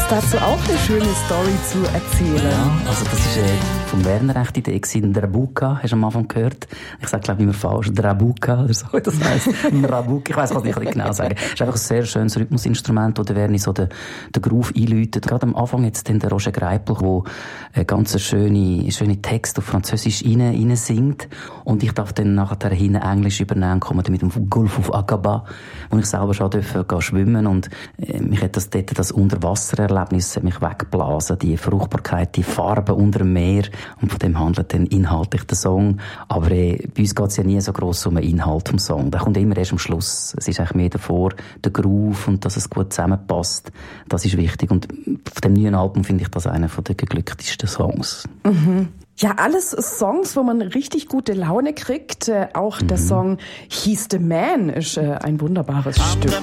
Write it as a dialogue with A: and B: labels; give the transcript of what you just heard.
A: dazu auch eine schöne Story zu erzählen.
B: Ja, also das ist vom Werner recht Idee gewesen. Drabuka, hast du am Anfang gehört? Ich sage, glaube ich, immer falsch. Drabuka oder so, das heisst. Drabuka, ich weiss, was ich nicht genau sagen. Es ist einfach ein sehr schönes Rhythmusinstrument, wo der Werner so den Groove einläutet. Gerade am Anfang jetzt der Roger Greipel, der ganz schöne Text auf Französisch rein singt. Und ich darf dann nachher hinten Englisch übernehmen, komme dann mit dem Gulf of Aqaba, wo ich selber schon gehen schwimmen und mich hat das Unterwassererlebnis mich weggeblasen, die Fruchtbarkeit, die Farben unter dem Meer, und von dem handelt dann inhaltlich der Song. Aber bei uns geht es ja nie so gross um den Inhalt vom Song. Der kommt immer erst am Schluss. Es ist eigentlich mehr davor, der Groove und dass es gut zusammenpasst. Das ist wichtig. Und auf dem neuen Album finde ich das einer der geglücktesten Songs.
A: Mhm. Ja, alles Songs, wo man richtig gute Laune kriegt. Auch der Song He's the Man ist ein wunderbares Stück.